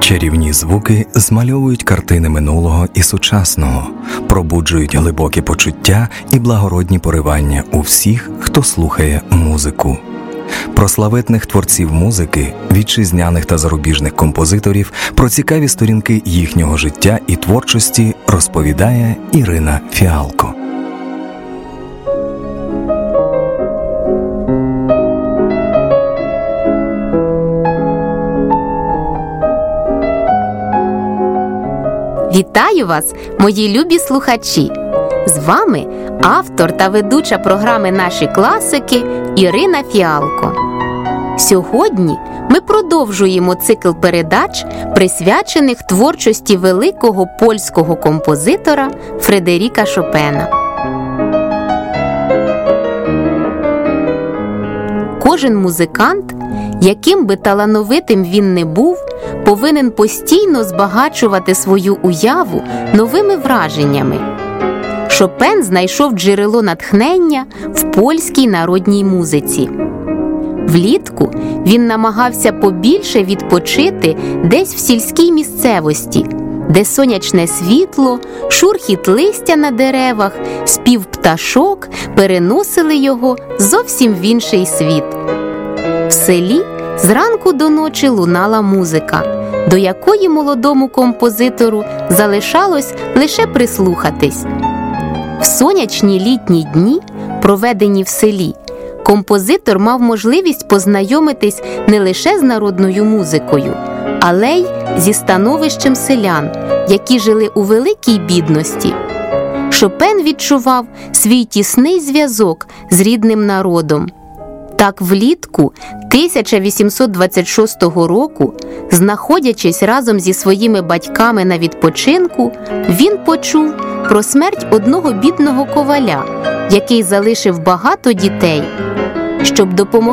Чарівні звуки змальовують картини минулого і сучасного, пробуджують глибокі почуття і благородні поривання у всіх, хто слухає музику. Про славетних творців музики, вітчизняних та зарубіжних композиторів, про цікаві сторінки їхнього життя і творчості розповідає Ірина Фіалко. Вітаю вас, мої любі слухачі! З вами автор та ведуча програми «Наші класики» Ірина Фіалко. Сьогодні ми продовжуємо цикл передач, присвячених творчості великого польського композитора Фредеріка Шопена. Кожен музикант, яким би талановитим він не був, повинен постійно збагачувати свою уяву новими враженнями. Шопен знайшов джерело натхнення в польській народній музиці. Влітку він намагався побільше відпочити десь в сільській місцевості, де сонячне світло, шурхіт листя на деревах, спів пташок переносили його зовсім в інший світ. В селі зранку до ночі лунала музика, до якої молодому композитору залишалось лише прислухатись. В сонячні літні дні, проведені в селі, композитор мав можливість познайомитись не лише з народною музикою, але й зі становищем селян, які жили у великій бідності. Шопен відчував свій тісний зв'язок з рідним народом. Так, влітку 1826 року, знаходячись разом зі своїми батьками на відпочинку, він почув про смерть одного бідного коваля, який залишив багато дітей. Щоб допомогти